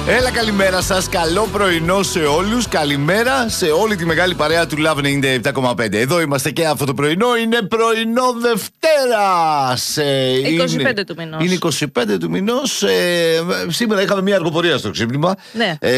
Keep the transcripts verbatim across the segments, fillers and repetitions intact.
Έλα, καλημέρα σας. Καλό πρωινό σε όλους. Καλημέρα σε όλη τη μεγάλη παρέα του Love ενενήντα επτά κόμμα πέντε. Εδώ είμαστε και αυτό το πρωινό. Είναι πρωινό Δευτέρας. είκοσι πέντε είναι, του μηνός. Είναι είκοσι πέντε του μηνός. Ε, σήμερα είχαμε μια αργοπορία στο ξύπνημα. Ναι. Ε,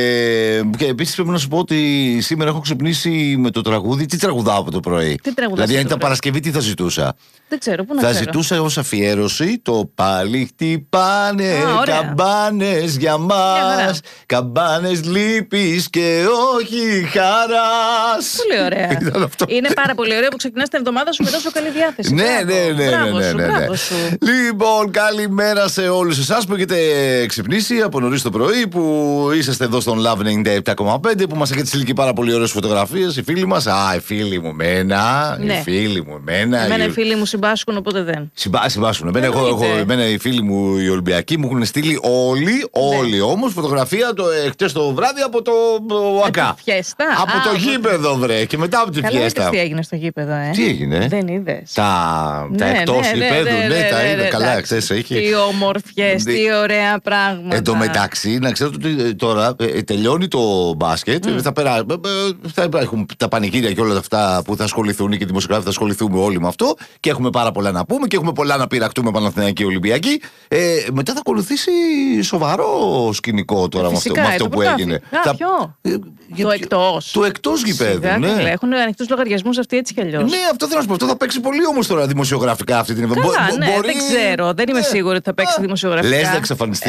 και επίσης πρέπει να σου πω ότι σήμερα έχω ξυπνήσει με το τραγούδι. Τι τραγουδάω από το πρωί. Τι τραγουδάς? Δηλαδή, αν ήταν Παρασκευή, τι θα ζητούσα. Δεν ξέρω, πού να Θα ξέρω. ζητούσα ως αφιέρωση το πάλι χτυπάνε καμπάνες για μας. Καμπάνες λύπης και όχι χαράς. Πολύ ωραία. Είναι πάρα πολύ ωραίο που ξεκινάς την εβδομάδα σου με τόσο καλή διάθεση. Ναι, ναι, ναι. Μπράβο ναι, σου, ναι, ναι. μπράβο σου. Λοιπόν, καλημέρα σε όλους εσάς που έχετε ξυπνήσει από νωρίς το πρωί, που είσαστε εδώ στον Love ενενήντα επτά κόμμα πέντε, που μας έχετε στείλει και πάρα πολύ ωραίες φωτογραφίες. Οι φίλοι μας, α, οι φίλοι μου εμένα, Ναι. οι φίλοι μου εμένα. Εμένα οι... οι φίλοι μου συμπάσχουν, οπότε δεν. Συμπά, συμπάσχουν. Εμένα, εγώ, εγώ, εμένα οι φίλοι μου οι Ολυμπιακοί μου έχουν στείλει όλοι, όλοι όμως φωτογραφία το χτες το βράδυ από το ΟΑΚΑ. Φιέστα. Από Α, το γήπεδο, βρε. Και μετά από τη Καλά, φιέστα. τι έγινε στο γήπεδο, ε. Τι έγινε? Δεν είδες? Τα, τα Ναι, εκτός ναι, ναι, γηπέδου, ναι, ναι, ναι, τα ναι, είδα. ναι, Καλά, εντάξει. ξέρεις, έχει. Τι όμορφιες, Ναι. τι ωραία πράγματα. Εν τω μεταξύ, να ξέρετε ότι τώρα ε, τελειώνει το μπάσκετ. Mm. Θα, περά, ε, ε, θα υπάρχουν τα πανηγύρια και όλα αυτά που θα ασχοληθούν και οι δημοσιογράφοι θα ασχοληθούμε όλοι με αυτό. Και έχουμε πάρα πολλά να πούμε και έχουμε πολλά να πειραχτούμε Παναθηναϊκοί Ολυμπιακοί. Ε, μετά θα ακολουθήσει σοβαρό σκηνικό τώρα με αυτό, Φυσικά, με αυτό ε, που το έγινε. Α, Θα- ποιο? ε, για Το ποιο- εκτός. Το εκτός γηπέδου, Σιγά, ναι. καλά, έχουν ανοιχτούς λογαριασμούς αυτοί έτσι κι αλλιώς. Ναι, αυτό θέλω να σου πω. Αυτό θα παίξει πολύ όμως τώρα δημοσιογραφικά αυτή την εβδομάδα. Καλά, Μπο- ναι, μπορεί- δεν ξέρω. Δεν είμαι Ναι. σίγουρη ότι θα παίξει Α, δημοσιογραφικά. Λες να εξαφανιστεί.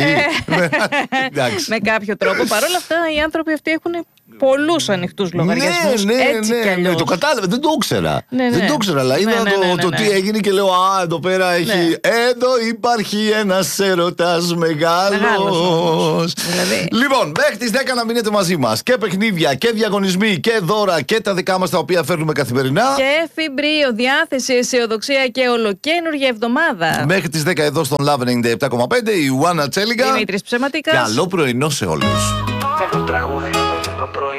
Εντάξει. Με κάποιο τρόπο. Παρ' όλα αυτά, οι άνθρωποι αυτοί έχουν πολλούς ανοιχτούς λογαριασμούς. Ναι, ναι, έτσι ναι, κι ναι, αλλιώς. το κατάλαβα, δεν το ήξερα. Ναι, Δεν ναι. το ήξερα, αλλά είδα Ναι, ναι, το, ναι, ναι, το ναι. τι έγινε και λέω, α, εδώ πέρα έχει. Ναι. Εδώ υπάρχει ένας έρωτας Μεγάλος μεγάλος. όμως. Δηλαδή. Λοιπόν, μέχρι τις δέκα να μείνετε μαζί μας. Και παιχνίδια και διαγωνισμοί και δώρα και τα δικά μας τα οποία φέρνουμε καθημερινά. Και φιμπρίο, διάθεση, αισιοδοξία και ολοκένουργια εβδομάδα. Μέχρι τις δέκα εδώ στον Love ενενήντα επτά κόμμα πέντε η Ιουάννα Τσέλιγκα. Δημήτρης Ψεματικάς. Καλό πρωινό σε όλους. Θέλω τραγούδι το πρωί.